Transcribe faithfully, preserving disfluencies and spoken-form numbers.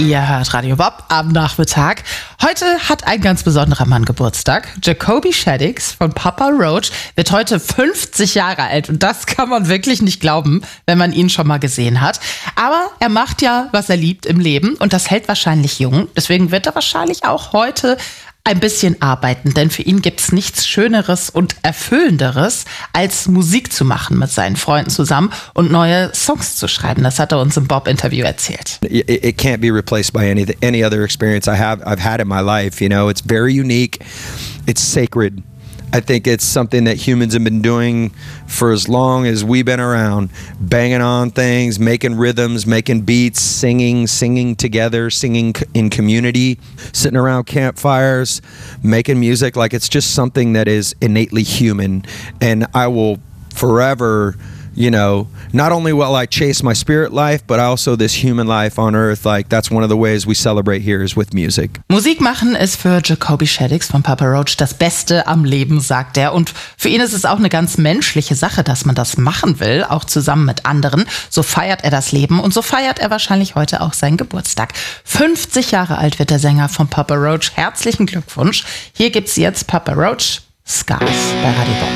Ihr hört Radio Bob am Nachmittag. Heute hat ein ganz besonderer Mann Geburtstag. Jacoby Shaddix von Papa Roach wird heute fünfzig Jahre alt. Und das kann man wirklich nicht glauben, wenn man ihn schon mal gesehen hat. Aber er macht ja, was er liebt im Leben. Und das hält wahrscheinlich jung. Deswegen wird er wahrscheinlich auch heute ein bisschen arbeiten, denn für ihn gibt's nichts Schöneres und Erfüllenderes, als Musik zu machen mit seinen Freunden zusammen und neue Songs zu schreiben. Das hat er uns im Bob-Interview erzählt. It, it can't be replaced by any any other experience I have I've had in my life. You know, it's very unique. It's sacred. I think it's something that humans have been doing for as long as we've been around, banging on things, making rhythms, making beats, singing, singing together, singing in community, sitting around campfires, making music. Like, it's just something that is innately human. And I will forever, you know, not only will I chase my spirit life, but also this human life on earth. Like, that's one of the ways we celebrate here is with music. Musik machen ist für Jacoby Shaddix von Papa Roach das Beste am Leben, sagt er. Und für ihn ist es auch eine ganz menschliche Sache, dass man das machen will, auch zusammen mit anderen. So feiert er das Leben und so feiert er wahrscheinlich heute auch seinen Geburtstag. fünfzig Jahre alt wird der Sänger von Papa Roach. Herzlichen Glückwunsch. Hier gibt's jetzt Papa Roach, Scars bei Radio Bob.